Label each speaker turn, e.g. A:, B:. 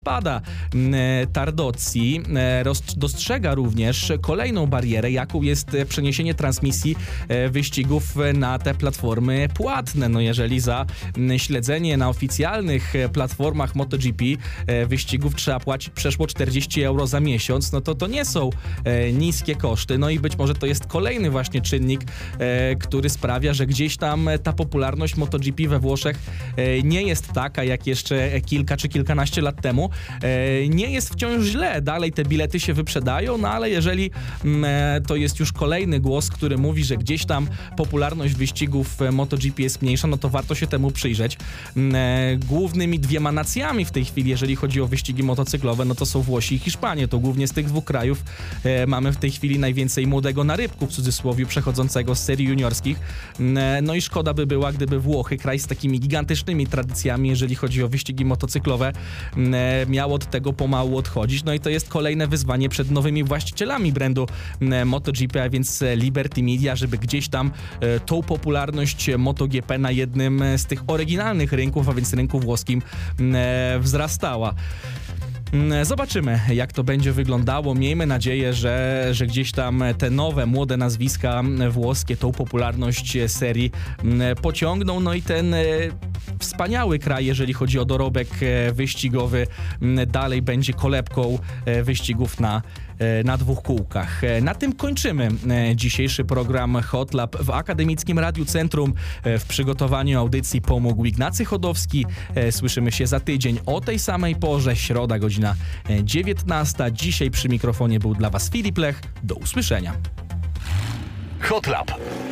A: Pada Tardozzi dostrzega również kolejną barierę, jaką jest przeniesienie transmisji wyścigów na te platformy płatne. No jeżeli za śledzenie na oficjalnych platformach MotoGP wyścigów trzeba płacić przeszło 40 euro za miesiąc, no to nie są niskie koszty. No i być może to jest kolejny właśnie czynnik, który sprawia, że gdzieś tam ta popularność MotoGP we Włoszech nie jest taka, jak jeszcze kilka czy kilkanaście lat temu. Nie jest wciąż źle, dalej te bilety się wyprzedają, no ale jeżeli to jest już kolejny głos, który mówi, że gdzieś tam popularność wyścigów MotoGP jest mniejsza, no to warto się temu przyjrzeć. Głównymi dwiema nacjami w tej chwili, jeżeli chodzi o wyścigi motocyklowe, no to są Włosi i Hiszpanie. To głównie z tych dwóch krajów mamy w tej chwili najwięcej młodego narybku, w cudzysłowie, przechodzącego z serii juniorskich. No i szkoda by była, gdyby Włochy, kraj z takimi gigantycznymi tradycjami, jeżeli chodzi o wyścigi motocyklowe, miał od tego pomału odchodzić. No i to jest kolejne wyzwanie przed nowymi właścicielami brandu MotoGP, a więc Liberty Media, żeby gdzieś tam tą popularność MotoGP na jednym z tych oryginalnych rynków, a więc rynku włoskim, wzrastała. Zobaczymy, jak to będzie wyglądało. Miejmy nadzieję, że gdzieś tam te nowe, młode nazwiska włoskie tą popularność serii pociągną. No i ten wspaniały kraj, jeżeli chodzi o dorobek wyścigowy, dalej będzie kolebką wyścigów na dwóch kółkach. Na tym kończymy dzisiejszy program Hot Lap w Akademickim Radiu Centrum. W przygotowaniu audycji pomógł Ignacy Chodowski. Słyszymy się za tydzień o tej samej porze, środa, godzina 19. Dzisiaj przy mikrofonie był dla Was Filip Lech. Do usłyszenia.
B: Hot Lap.